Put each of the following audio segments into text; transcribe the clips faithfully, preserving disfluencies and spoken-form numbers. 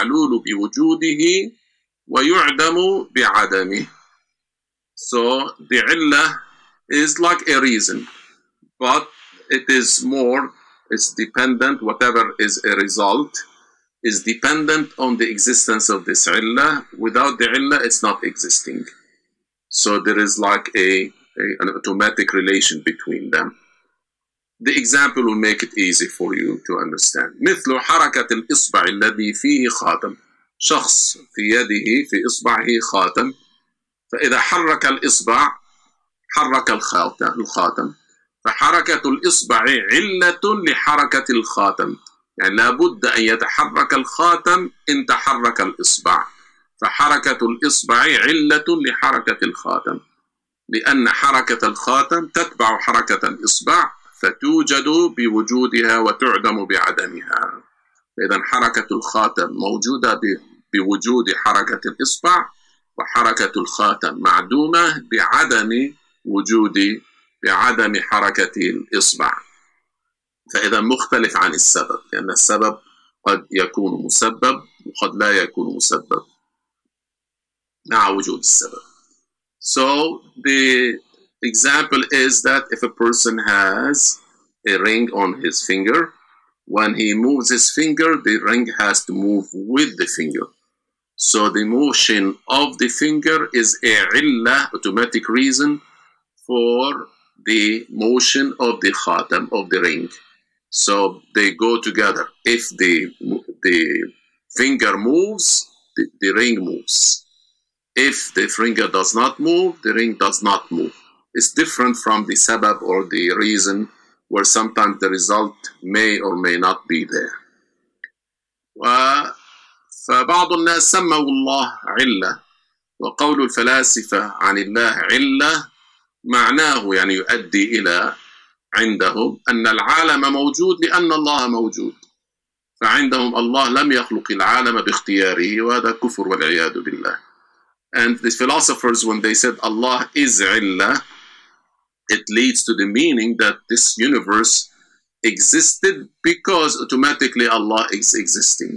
المعلول بوجوده ويعدم بعدمه. So the illah is like a reason, but it is more, it's dependent, whatever is a result is dependent on the existence of this illah. Without the illah, it's not existing. So there is like a, a an automatic relation between them. The example will make it easy for you to understand. مثل حركة الإصبع الذي فيه خاتم. شخص في يده في إصبعه خاتم، فإذا حرك الإصبع حرك الخاتم، فحركة الإصبع علة لحركة الخاتم، يعني لابد أن يتحرك الخاتم إن تحرك الإصبع، فحركة الإصبع علة لحركة الخاتم، لأن حركة الخاتم تتبع حركة الإصبع فتوجد بوجودها وتعدم بعدمها. إذن حركة الخاتم موجودة بوجود حركة الإصبع، وحركة الخاتم معدومة بعدم وجود بعدم حركة الإصبع. فإذا مختلف عن السبب، لأن السبب قد يكون مسبب وقد لا يكون مسبب مع وجود السبب. So the example is that if a person has a ring on his finger, when he moves his finger, the ring has to move with the finger. So the motion of the finger is a illah, automatic reason for the motion of the khatam, of the ring. So they go together. If the, the finger moves, the, the ring moves. If the finger does not move, the ring does not move. It's different from the sabab or the reason, where sometimes the result may or may not be there. فبعض الناس سموا الله علة، وقول الفلاسفة عن الله علة معناه يعني يؤدي إلى عندهم أن العالم موجود لأن الله موجود، فعندهم الله لم يخلق العالم باختياره، وهذا كفر والعياذ بالله. And the philosophers, when they said Allah is علة, it leads to the meaning that this universe existed because automatically Allah is existing.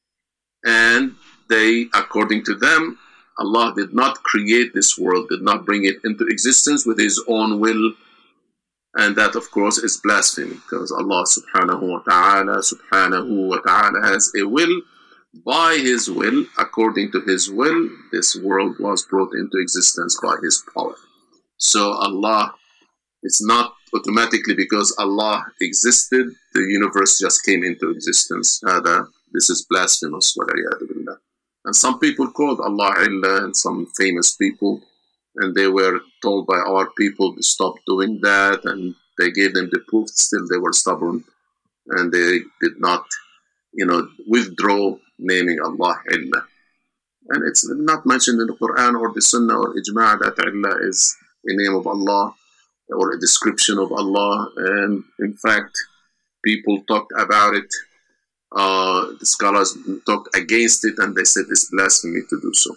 And they, according to them, Allah did not create this world, did not bring it into existence with His own will. And that, of course, is blasphemy, because Allah subhanahu wa ta'ala, subhanahu wa ta'ala has a will. By His will, according to His will, this world was brought into existence by His power. So Allah, it's not automatically because Allah existed, the universe just came into existence. This is blasphemous. And some people called Allah Illah, and some famous people, and they were told by our people to stop doing that, and they gave them the proof. Still they were stubborn, and they did not, you know, withdraw naming Allah Illah. And it's not mentioned in the Quran or the Sunnah or Ijma' that Illah is a name of Allah or a description of Allah. And in fact, people talked about it. Uh, the scholars talked against it, and they said it's blasphemy to do so.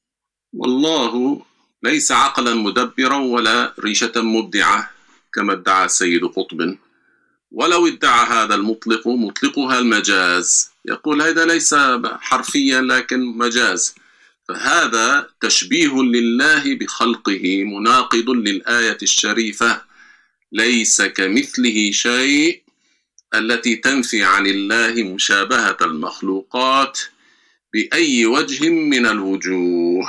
والله ليس عقلا مدبرا ولا ريشة مبدعة كما ادعى سيد قطب، ولو ادعى هذا المطلق مطلقها المجاز. يقول هذا ليس حرفيا لكن مجاز، فهذا تشبيه لله بخلقه مناقض للآية الشريفة ليس كمثله شيء التي تنفي عن الله مشابهة المخلوقات بأي وجه من الوجوه.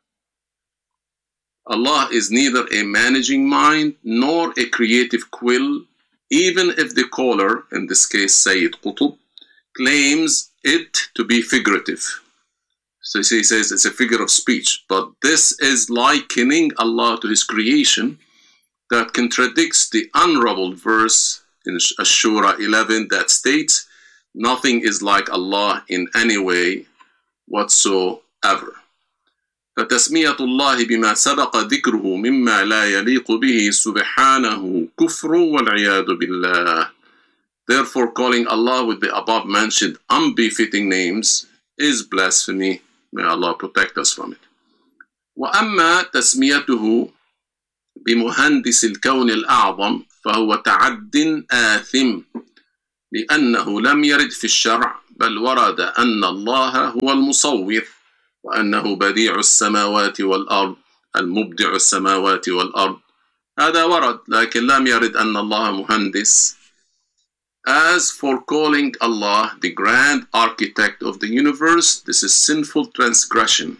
Allah is neither a managing mind nor a creative quill, even if the caller, in this case Sayyid Qutb, claims it to be figurative. So he says it's a figure of speech, but this is likening Allah to His creation that contradicts the unraveled verse in Ash-Shura eleven that states, nothing is like Allah in any way whatsoever. فتسمية الله بما سبق ذكره مما لا يليق به سبحانه كفر والعياذ بالله. Therefore, calling Allah with the above mentioned unbefitting names is blasphemy. May Allah protect us from it. وأما تسميته بمهندس الكون الأعظم فهو تعد آثم، لأنه لم يرد في الشرع بل ورد أن الله هو المصور وأنه بديع السماوات والأرض المبدع السماوات والأرض. هذا ورد، لكن لم يرد أن الله مهندس. As for calling Allah the grand architect of the universe, this is sinful transgression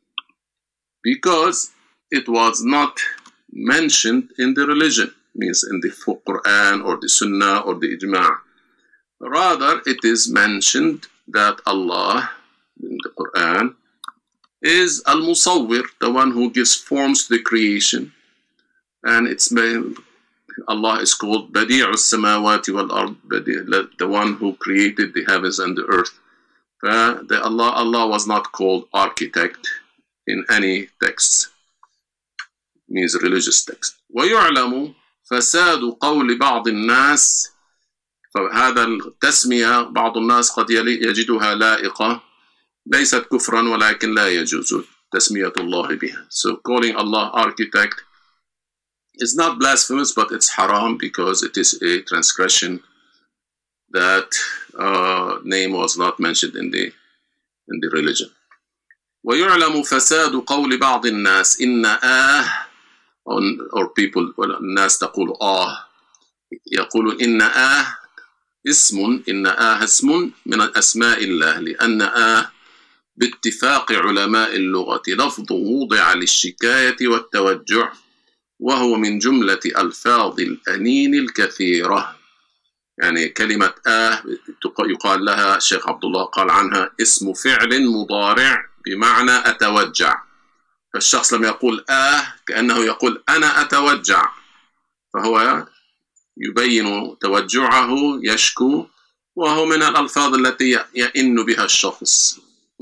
because it was not mentioned in the religion, means in the Quran or the Sunnah or the Ijma'. Rather, it is mentioned that Allah in the Quran is Al-Musawwir, the one who gives forms to the creation, and it's Allah is called Badi'u Samawati wal Ard, the one who created the heavens and the earth. Uh, the Allah, Allah was not called architect in any text, means religious text. ويعلم فساد قول بعض الناس، فهذا التسمية بعض الناس قد يجدها لائقة، ليست كفرا ولكن لا يجوز تسمية الله بها. So calling Allah architect is not blasphemous, but it's haram because it is a transgression. That uh, name was not mentioned in the in the religion. ويعلم فساد قول بعض الناس إن آه or people الناس تقول آه يقول إن آه اسم إن آه اسم من أسماء الله، لأن آه باتفاق علماء اللغة لفظ وضع للشكاية والتوجع، وهو من جملة ألفاظ الأنين الكثيرة. يعني كلمة آه يقال لها، الشيخ عبد الله قال عنها اسم فعل مضارع بمعنى أتوجع. فالشخص لما يقول آه كأنه يقول أنا أتوجع، فهو يبين توجعه، يشكو، وهو من الألفاظ التي يئن بها الشخص.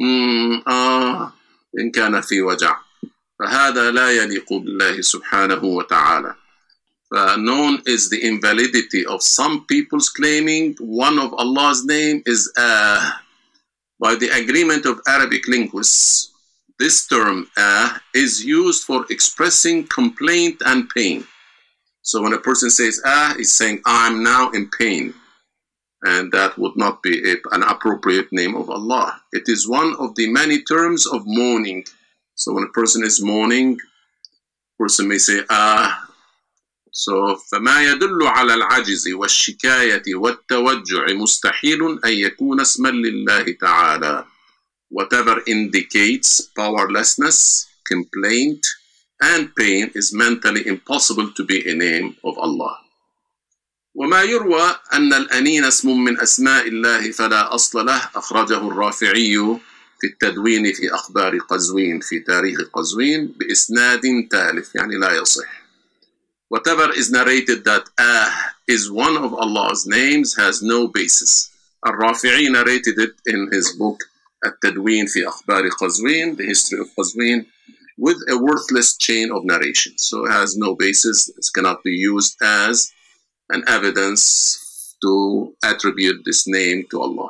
آه إن كان في وجع، فهذا لا يليق بالله سبحانه وتعالى. Known is the invalidity of some people's claiming one of Allah's name is Ah. By the agreement of Arabic linguists, this term Ah is used for expressing complaint and pain. So when a person says Ah, he's saying I'm now in pain, and that would not be a, an appropriate name of Allah. It is one of the many terms of mourning. So when a person is mourning, a person may say Ah. So فما يدل على العجز والشكاية والتوجع مستحيل أن يكون اسما لله تعالى. Whatever indicates powerlessness, complaint, and pain is mentally impossible to be a name of Allah. وما يروى أن الأنين اسم من أسماء الله فلا أصل له، أخرجه الرافعي في التدوين في أخبار قزوين في تاريخ قزوين بإسناد تالف، يعني لا يصح. Whatever is narrated that Ah is one of Allah's names has no basis. Al-Rafi'i narrated it in his book At-Tadween fi Akhbari Qazwin, the history of Qazwin, with a worthless chain of narration. So it has no basis. It cannot be used as an evidence to attribute this name to Allah.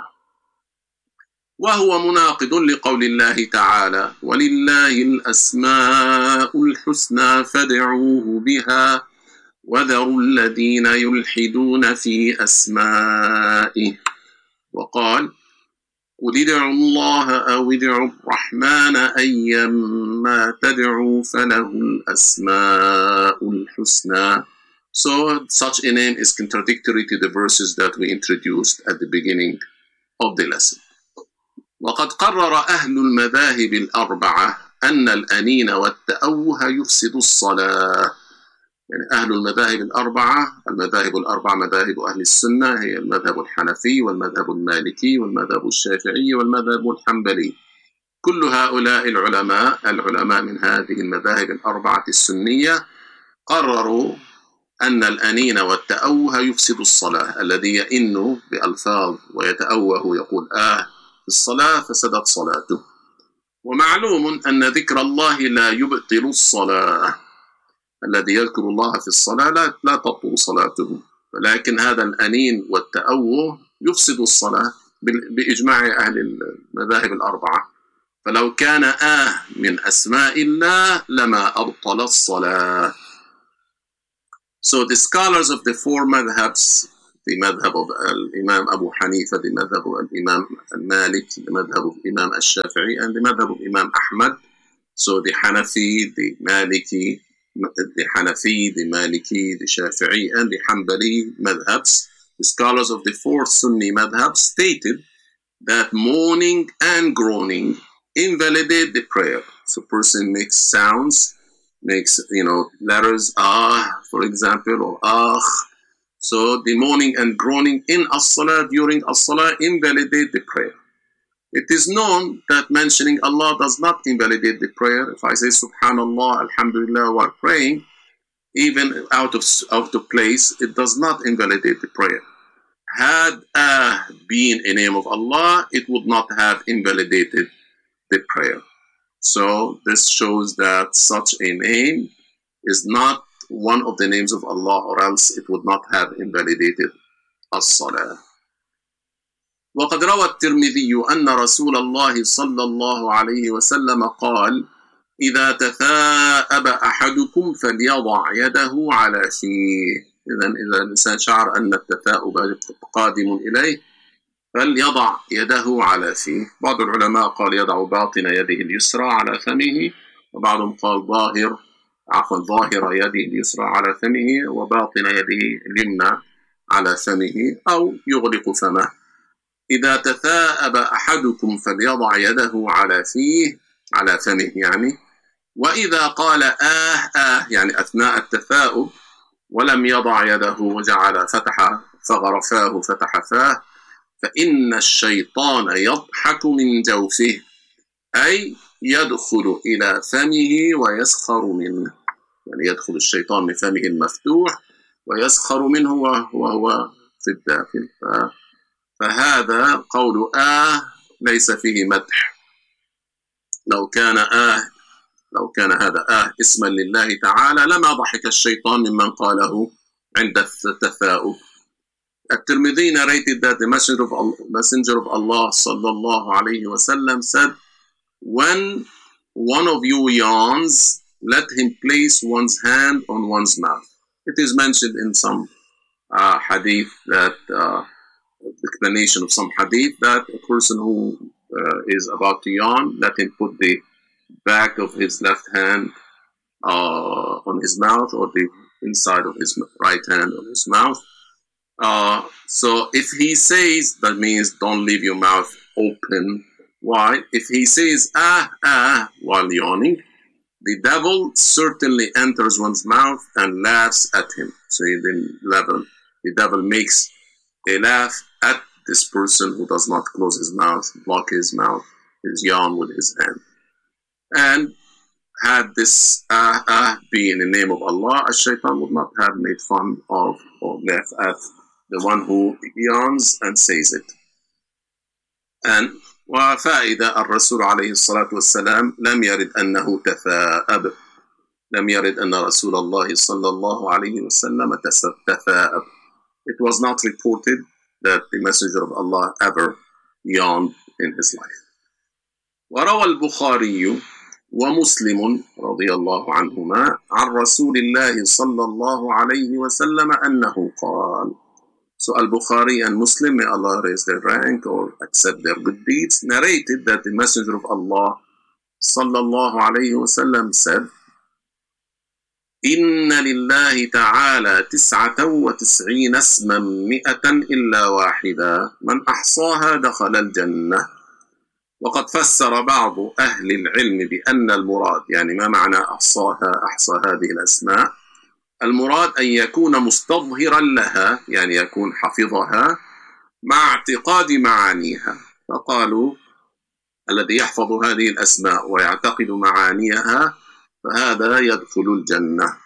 وهو مناقض لقول الله تعالى ولله الأسماء الحسنى فادعوه بها وذروا الذين يلحدون في أسمائه. وقال قل ادعوا الله أو ادعوا الرحمن أيما تدعوا فله الأسماء الحسنى. So such a name is contradictory to the verses that we introduced at the beginning of the lesson. وقد قرر أهل المذاهب الأربعة أن الأنين والتأوه يفسد الصلاة. يعني أهل المذاهب الأربعة، المذاهب الأربعة مذاهب أهل السنة هي المذهب الحنفي والمذهب المالكي والمذهب الشافعي والمذهب الحنبلي. كل هؤلاء العلماء العلماء من هذه المذاهب الأربعة السنية قرروا أن الأنين والتأوه يفسد الصلاة. الذي يئن بألفاظ ويتأوه يقول آه في الصلاة فسدت صلاته. ومعلوم أن ذكر الله لا يبطل الصلاة. الذي يذكر الله في الصلاة لا, لا تبطل صلاته، ولكن هذا الأنين والتأوه يفسد الصلاة بإجماع أهل المذاهب الأربعة. فلو كان آه من أسماء الله لما أبطل الصلاة. So the scholars of the four madhabs the madhab of Imam Abu Hanifa, the madhab of Imam Malik, the madhab of Imam Al-Shafi'i, and the madhab of Imam Ahmad. So the Hanafi, the Maliki, the Hanafi, the Maliki, the Shafi'i, and the Hanbali madhabs, the scholars of the four Sunni madhabs stated that moaning and groaning invalidate the prayer. So person makes sounds, makes, you know, letters, ah, for example, or ah. So the moaning and groaning in as-salah, during as-salah, invalidate the prayer. It is known that mentioning Allah does not invalidate the prayer. If I say Subhanallah, Alhamdulillah while praying, even out of, out of place, it does not invalidate the prayer. Had ah been a name of Allah, it would not have invalidated the prayer. So this shows that such a name is not one of the names of Allah, or else it would not have invalidated as-salah. وقد روى الترمذي أن رسول الله صلى الله عليه وسلم قال: إذا تثاءب أحدكم فليضع يده على فيه. إذن إذا الإنسان شعر أن التثاؤب قادم إليه فليضع يده على فيه. بعض العلماء قال يضع باطن يده اليسرى على فمه، وبعضهم قال ظاهر عفوا ظاهر يده اليسرى على فمه وباطن يده اليمنى على فمه، أو يغلق فمه. إذا تثاءب أحدكم فليضع يده على فيه على فمه يعني. وإذا قال آه آه يعني أثناء التثاؤب ولم يضع يده وجعل فتح ثغر فاه فتح فاه، فإن الشيطان يضحك من جوفه، أي يدخل إلى فمه ويسخر منه. يعني يدخل الشيطان من فمه المفتوح ويسخر منه وهو في الداخل. فهذا قول آه ليس فيه مدح. لو كان آه لو كان هذا آه اسما لله تعالى لما ضحك الشيطان ممن قاله عند التثاؤب. At-Tirmidhi narrated that the messenger of Allah, messenger of Allah sallallahu alayhi wa sallam said, when one of you yawns, let him place one's hand on one's mouth. It is mentioned in some uh, hadith that uh, explanation of some hadith that a person who uh, is about to yawn, let him put the back of his left hand uh, on his mouth, or the inside of his right hand on his mouth. Uh, so if he says, that means don't leave your mouth open. Why? If he says ah ah while yawning, the devil certainly enters one's mouth and laughs at him. So the level, the devil makes a laugh at this person who does not close his mouth, block his mouth, his yawn with his hand. And had this ah ah been in the name of Allah, a shaitan would not have made fun of or laugh at the one who yawns and says it. And وفائدة الرسول عليه الصلاة والسلام لم يرد أنه تثاءب. لم يرد أن رسول الله صلى الله عليه وسلم تثاءب. It was not reported that the messenger of Allah ever yawned in his life. وروى البخاري ومسلم رضي الله عنهما عن رسول الله صلى الله عليه وسلم أنه قال. So Al-Bukhari and Muslim, may Allah raise their rank or accept their good deeds, narrated that the Messenger of Allah sallallahu alayhi wa sallam said, إِنَّ لِلَّهِ تَعَالَى تِسْعَةً وَتِسْعِينَ اسْمًا مِئَةً إِلَّا وَاحِدًا مَنْ أَحْصَاهَا دَخَلَ الْجَنَّةِ. وقد فسر بعض أهل العلم بأن المراد، يعني ما معنى أحصاها أحصى هذه الأسماء؟ المراد أن يكون مستظهرا لها، يعني يكون حفظها مع اعتقاد معانيها. فقالوا الذي يحفظ هذه الأسماء ويعتقد معانيها فهذا يدخل الجنة.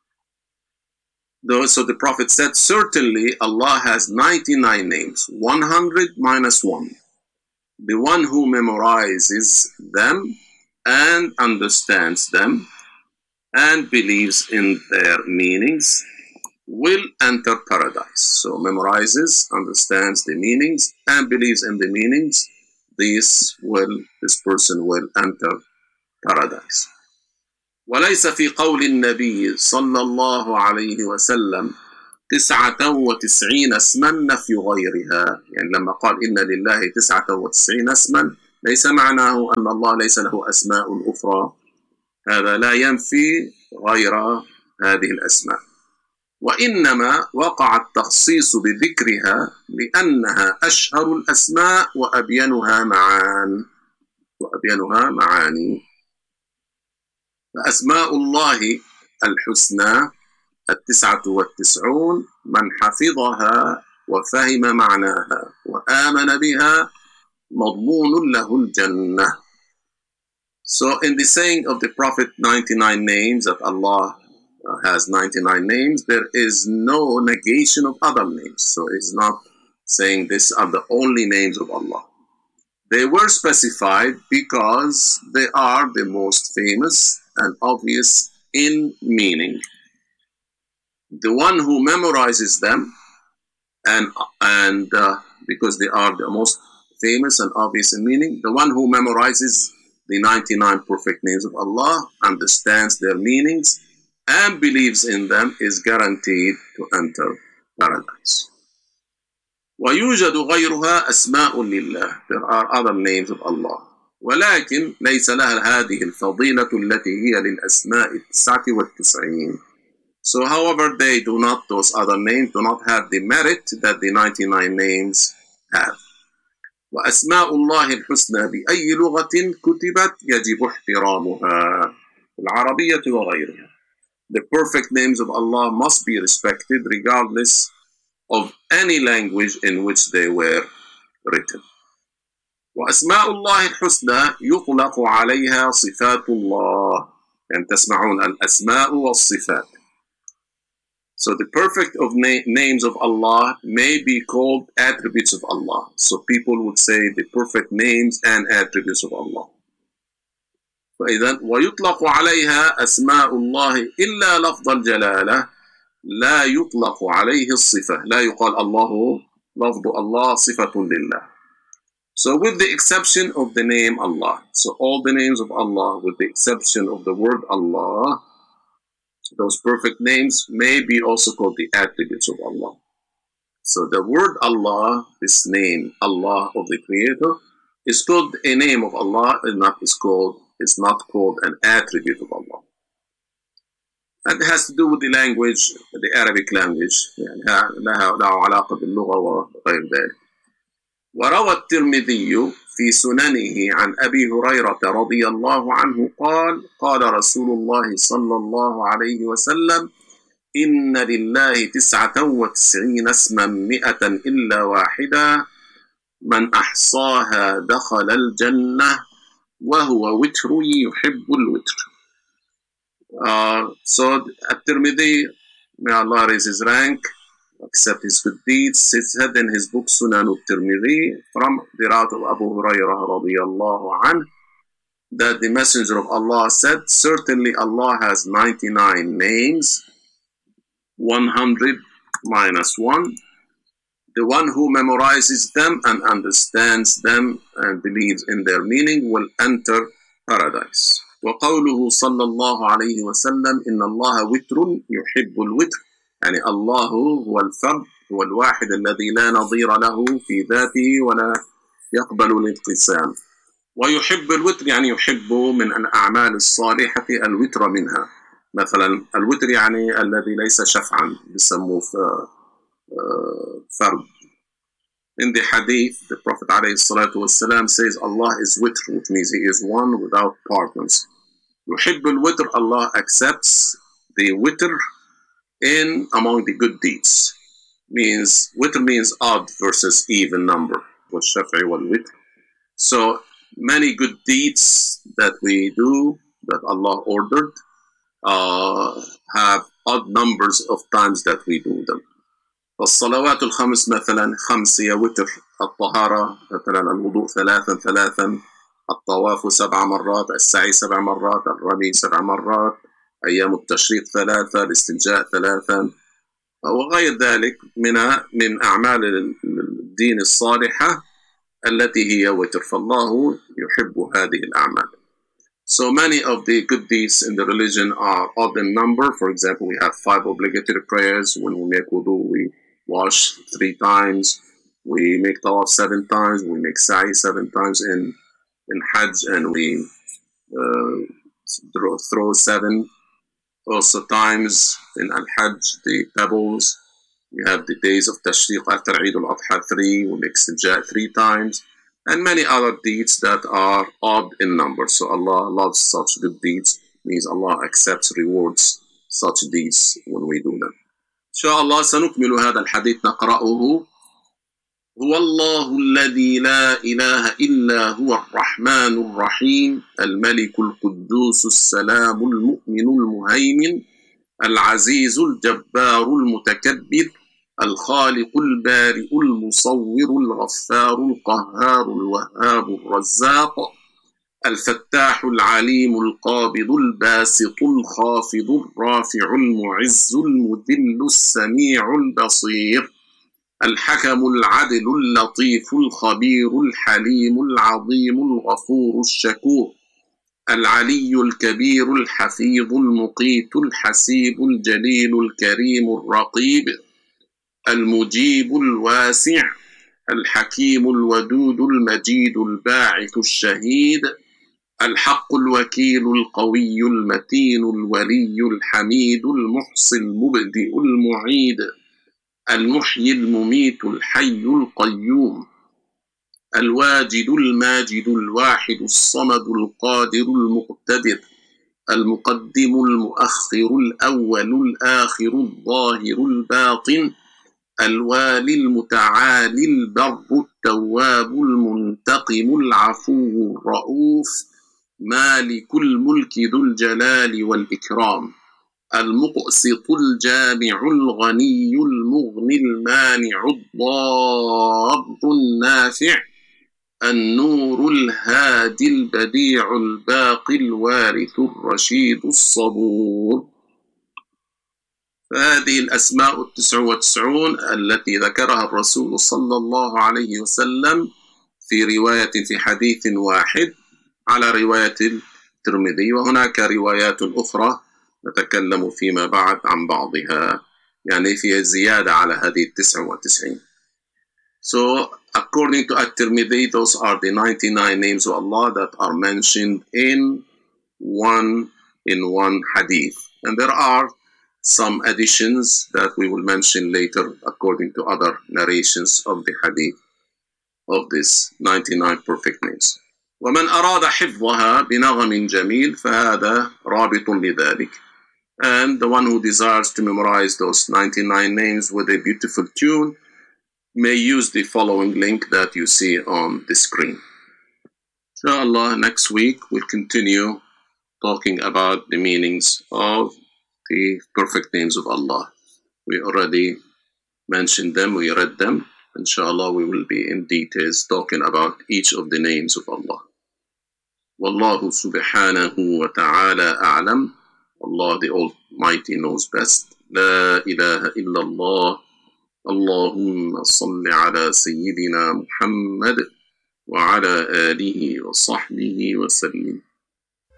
So the Prophet said, certainly Allah has ninety-nine names, one hundred minus one. The one who memorizes them and understands them and believes in their meanings will enter paradise. So memorizes, understands the meanings, and believes in the meanings. This will, this person will enter paradise. وليس في قول النبي صلى الله عليه وسلم تسعة وتسعين اسما نفي غيرها. يعني لما قال إن لله تسعة وتسعين اسما ليس معناه أن الله ليس له أسماء أخرى، هذا لا ينفي غير هذه الأسماء، وإنما وقع التخصيص بذكرها لأنها أشهر الأسماء وأبينها معان وأبينها معاني. فأسماء الله الحسنى التسعة والتسعون من حفظها وفهم معناها وآمن بها مضمون له الجنة. So in the saying of the Prophet ninety-nine names, that Allah has ninety-nine names, there is no negation of other names. So it's not saying these are the only names of Allah. They were specified because they are the most famous and obvious in meaning. The one who memorizes them, and and uh, because they are the most famous and obvious in meaning, the one who memorizes the ninety-nine perfect names of Allah, understands their meanings, and believes in them is guaranteed to enter paradise. وَيُوجَدُ غَيْرُهَا أَسْمَاءٌ لِلَّهِ. There are other names of Allah. ولكن ليس لها هذه الفضيلة التي هي للأسماء التسعة والتسعين. So however, they do not, those other names do not have the merit that the ninety-nine names have. وأسماء الله الحسنى بأي لغة كتبت يجب احترامها العربية وغيرها. The perfect names of Allah must be respected regardless of any language in which they were written. وأسماء الله الحسنى يطلق عليها صفات الله. يعني تسمعون الأسماء والصفات. So the perfect of na- names of Allah may be called attributes of Allah. So people would say the perfect names and attributes of Allah. فإذا ويطلق عليها أسماء الله إلا لفظ الجلالة لا يطلق عليه الصفة. لا يقال الله لفظ الله صفة لله. So with the exception of the name Allah. So all the names of Allah with the exception of the word Allah, those perfect names may be also called the attributes of Allah. So the word Allah, this name Allah of the Creator, is called a name of Allah and not is called is not called an attribute of Allah. And it has to do with the language, the Arabic language. لها لها علاقة باللغة وغير ذلك. وروى الترمذي في سننه عن أبي هريرة رضي الله عنه قال قال رسول الله صلى الله عليه وسلم إن لله تسعة وتسعين اسما مئة إلا واحدا من أحصاها دخل الجنة وهو وتر يحب الوتر. Uh, so At-Tirmidhi, may Allah raise his rank, accept his good deeds, he said in his book Sunan At-Tirmidhi from the route of Abu Hurairah radiyallahu anhu that the Messenger of Allah said, certainly Allah has ninety-nine names, one hundred minus one. The one who memorizes them and understands them and believes in their meaning will enter paradise. وقوله صلى الله عليه وسلم إن الله وتر يحب الوتر. يعني الله هو الفرد هو الواحد الذي لا نظير له في ذاته ولا يقبل الانقسام. ويحب الوتر يعني يحب من الأعمال الصالحة الوتر منها. مثلا الوتر يعني الذي ليس شفعا بيسموه فرد. In the hadith, the Prophet ﷺ says Allah is witr, which means He is one without partners. يحب الوتر, Allah accepts the witr in among the good deeds. Means witr means odd versus even number. والشفع والوتر. So many good deeds that we do that Allah ordered uh, have odd numbers of times that we do them. فالصلوات الخمس مثلا خمس هي وتر. الطهارة مثلا الوضوء ثلاثا ثلاثا. الطواف سبع مرات. السعي سبع مرات. الرمي سبع مرات. أيام التشريق ثلاثة. الاستنجاء ثلاثا وغير ذلك من من أعمال الدين الصالحة التي هي وتر. فالله يحب هذه الأعمال. So many of the good deeds in the religion are odd in number. For example, we have five obligatory prayers. When we make wudu, we wash three times. We make tawaf seven times. We make sa'i seven times in, in Hajj, and we uh, throw, throw seven also times in Al-Hajj, the pebbles. We have the days of Tashriq after Eid al-Adha three. We make Sijjah three times. And many other deeds that are odd in number. So Allah loves such good deeds. Means Allah accepts, rewards such deeds when we do them. InshaAllah سنكمل هذا الحديث نقرأه. هو الله الذي لا إله إلا هو الرحمن الرحيم الملك القدوس السلام المؤمن المهيمن العزيز الجبار المتكبر الخالق البارئ المصور الغفار القهار الوهاب الرزاق الفتاح العليم القابض الباسط الخافض الرافع المعز المذل السميع البصير الحكم العدل اللطيف الخبير الحليم العظيم الغفور الشكور العلي الكبير الحفيظ المقيت الحسيب الجليل الكريم الرقيب المجيب الواسع الحكيم الودود المجيد الباعث الشهيد الحق الوكيل القوي المتين الولي الحميد المحصي المبدئ المعيد المحيي المميت الحي القيوم الواجد الماجد الواحد الصمد القادر المقتدر المقدم المؤخر الأول الآخر الظاهر الباطن الوالي المتعالي البر التواب المنتقم العفو الرؤوف مالك الملك ذو الجلال والإكرام المقسط الجامع الغني المغني المانع الضار النافع النور الهادي البديع الباقي الوارث الرشيد الصبور. فهذه الأسماء التسع وتسعون التي ذكرها الرسول صلى الله عليه وسلم في رواية في حديث واحد على رواية الترمذي، وهناك روايات أخرى نتكلم فيما بعد عن بعضها، يعني فيها زيادة على هذه التسع وتسعين. So according to At-Tirmidhi, those are the ninety-nine names of Allah that are mentioned in one in one hadith. And there are some additions that we will mention later according to other narrations of the hadith of this ninety-nine perfect names. ومن أراد حفظها بنغم جميل فهذا رابط لذلك. And the one who desires to memorize those ninety-nine names with a beautiful tune may use the following link that you see on the screen. Inshallah, next week we'll continue talking about the meanings of the perfect names of Allah. We already mentioned them, we read them. Inshallah, we will be in details talking about each of the names of Allah. Wallahu subhanahu wa ta'ala a'lam. Allah the Almighty knows best. La ilaha illallah. Allahumma salli ala Sayyidina Muhammad wa ala alihi wa sahbihi wa sallim.